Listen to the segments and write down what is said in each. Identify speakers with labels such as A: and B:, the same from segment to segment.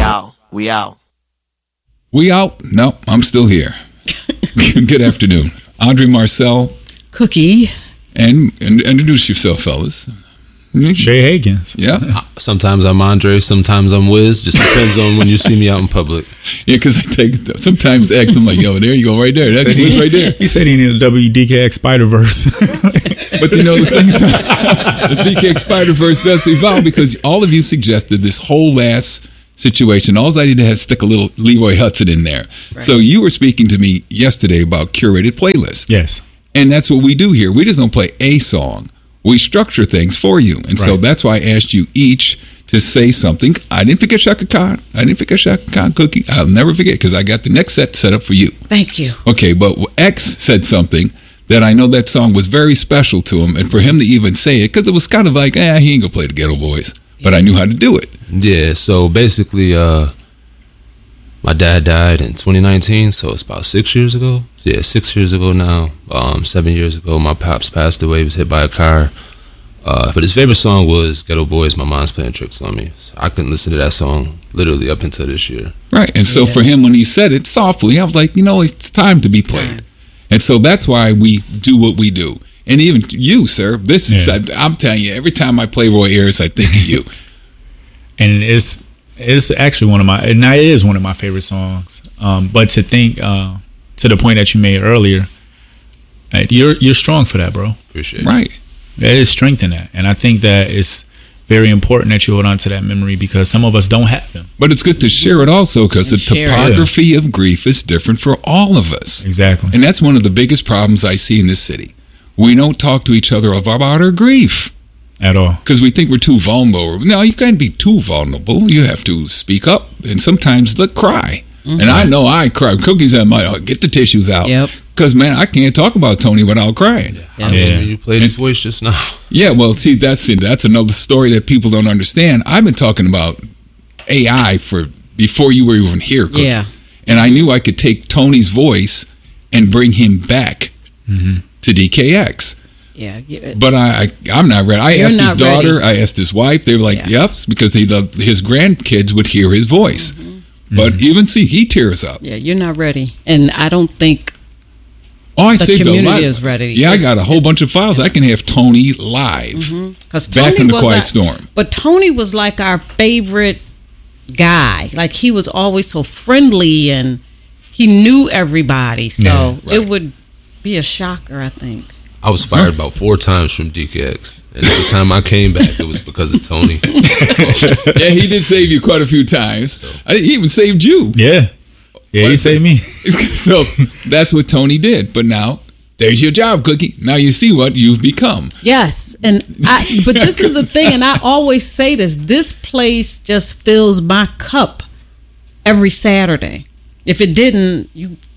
A: out. We out.
B: We out? No, I'm still here. Good afternoon. Andre Marcel.
C: Cookie.
B: And introduce yourself, fellas.
D: Shay Higgins.
B: Yeah.
E: Sometimes I'm Andre, sometimes I'm Wiz. Just depends on when you see me out in public.
B: Yeah, because I take sometimes X. I'm like, yo, there you go, right there. That's Wiz right there.
D: He said he needed a WDKX Spider-Verse.
B: But you know, the thing is, the DKX Spider-Verse does evolve because all of you suggested this whole last situation. All I need to have stick a little Leroy Hudson in there. Right. So you were speaking to me yesterday about curated playlists.
D: Yes.
B: And that's what we do here. We just don't play a song. We structure things for you. And so that's why I asked you each to say something. I didn't forget Chaka Khan. Cookie. I'll never forget because I got the next set up for you.
C: Thank you.
B: Okay, but X said something that I know that song was very special to him. And for him to even say it, because it was kind of like, he ain't going to play the Ghetto Boys. But I knew how to do it.
E: Yeah, so basically, my dad died in 2019, so it's about 6 years ago. Yeah, 6 years ago now. 7 years ago, my pops passed away. He was hit by a car. But his favorite song was Ghetto Boys, My Mom's Playing Tricks on Me. So I couldn't listen to that song literally up until this year.
B: Right, and so for him, when he said it softly, I was like, it's time to be played. And so that's why we do what we do. And even you, sir, I'm telling you, every time I play Roy Ayers, I think of you.
D: And it's actually it is one of my favorite songs. But to think, to the point that you made earlier, you're strong for that, bro.
E: Appreciate it.
B: Right.
D: There is strength in that. And I think that it's very important that you hold on to that memory because some of us don't have them.
B: But it's good to share it also because the topography of grief is different for all of us.
D: Exactly.
B: And that's one of the biggest problems I see in this city. We don't talk to each other about our grief.
D: At all.
B: Because we think we're too vulnerable. No, you can't be too vulnerable. You have to speak up and sometimes cry. Mm-hmm. And I know I cry. Cookies at my get the tissues out.
C: Yep.
B: Because, man, I can't talk about Tony without crying.
E: I mean, you played his voice just now.
B: Yeah, well, see, that's another story that people don't understand. I've been talking about AI before you were even here, Cookie.
C: Yeah.
B: And I knew I could take Tony's voice and bring him back to DKX.
C: Yeah.
B: But I'm not ready. I asked his daughter, I asked his wife. They were like, yep, because his grandkids would hear his voice. Mm-hmm. But even he tears up.
C: Yeah, you're not ready. And I don't think
B: the
C: community is ready.
B: Yeah, I got a whole bunch of files. I can have Tony live. Back in the Quiet Storm.
C: But Tony was like our favorite guy. Like he was always so friendly and he knew everybody. So it would be a shocker, I think.
E: I was fired about 4 times from DKX. And every time I came back, it was because of Tony.
B: Yeah, he did save you quite a few times. He even saved you.
D: Yeah. Yeah, he saved me.
B: So that's what Tony did. But now, there's your job, Cookie. Now you see what you've become.
C: Yes. But this is the thing, and I always say this place just fills my cup every Saturday. If it didn't,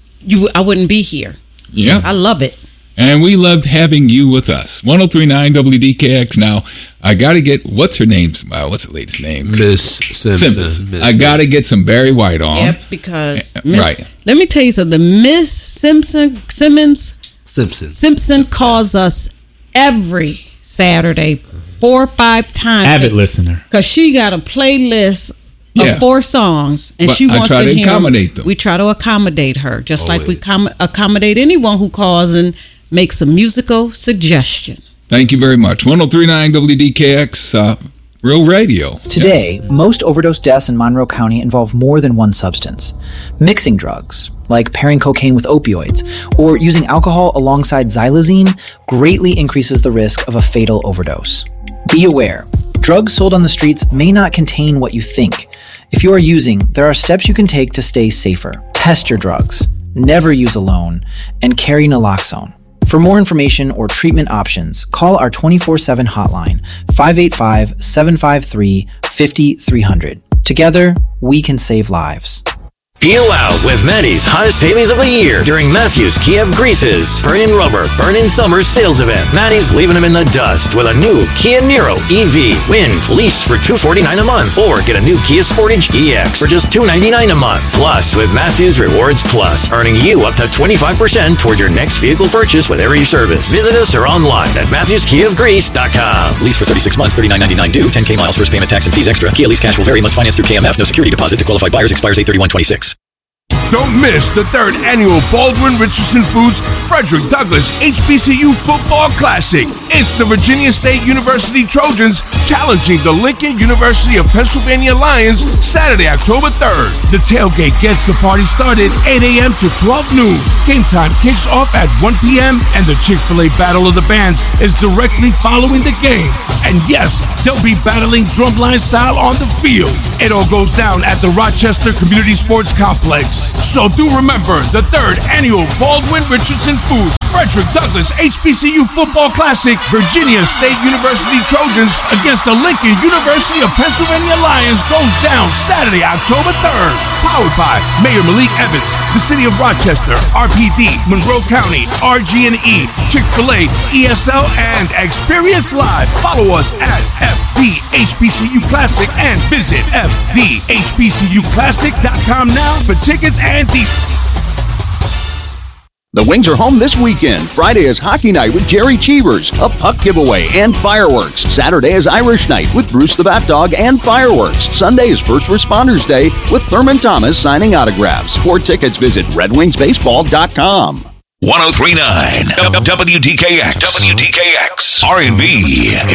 C: I wouldn't be here.
B: Yeah.
C: I love it.
B: And we loved having you with us. 103.9 WDKX. Now, I got to get, what's her name? What's the lady's name?
E: Miss Simpson.
B: I got to get some Barry White on.
C: Yep, because let me tell you something. Miss Simpson calls us every Saturday 4 or 5 times.
D: Avid listener.
C: Because she got a playlist of 4 songs, and she wants to hear
B: accommodate them.
C: We try to accommodate her, just like we accommodate anyone who calls and makes a musical suggestion.
B: Thank you very much. 103.9 WDKX, Real Radio.
F: Today, most overdose deaths in Monroe County involve more than one substance. Mixing drugs, like pairing cocaine with opioids, or using alcohol alongside xylazine, greatly increases the risk of a fatal overdose. Be aware, drugs sold on the streets may not contain what you think. If you are using, there are steps you can take to stay safer. Test your drugs, never use alone, and carry naloxone. For more information or treatment options, call our 24/7 hotline, 585-753-5300. Together, we can save lives.
A: Peel out with Maddie's hottest savings of the year during Matthews Kia of Greece's Burn-In Rubber, Burn-In Summer sales event. Maddie's leaving them in the dust with a new Kia Niro EV. Wind, lease for $249 a month, or get a new Kia Sportage EX for just $299 a month. Plus, with Matthews Rewards Plus, earning you up to 25% toward your next vehicle purchase with every service. Visit us or online at MatthewsKiaofGreece.com. Lease for 36 months, $39.99 due, 10K miles, first payment, tax, and fees extra. Kia lease cash will vary, must finance through KMF, no security deposit to qualified buyers, expires 8/31/26.
G: Don't miss the 3rd annual Baldwin Richardson Foods Frederick Douglass HBCU Football Classic. It's the Virginia State University Trojans challenging the Lincoln University of Pennsylvania Lions Saturday, October 3rd. The tailgate gets the party started 8 a.m. to 12 noon. Game time kicks off at 1 p.m. and the Chick-fil-A Battle of the Bands is directly following the game. And yes, they'll be battling drumline style on the field. It all goes down at the Rochester Community Sports Complex. So do remember the 3rd annual Baldwin Richardson Foods Frederick Douglass HBCU Football Classic, Virginia State University Trojans against the Lincoln University of Pennsylvania Lions goes down Saturday, October 3rd. Powered by Mayor Malik Evans, the City of Rochester, RPD, Monroe County, RG&E, Chick-fil-A, ESL, and Experience Live. Follow us at FDHBCU Classic and visit FDHBCUClassic.com now for tickets and details.
H: The Wings are home this weekend. Friday is Hockey Night with Jerry Cheevers, a puck giveaway, and fireworks. Saturday is Irish Night with Bruce the Bat Dog and fireworks. Sunday is First Responders Day with Thurman Thomas signing autographs. For tickets, visit RedWingsBaseball.com.
I: 103.9 WDKX. R&B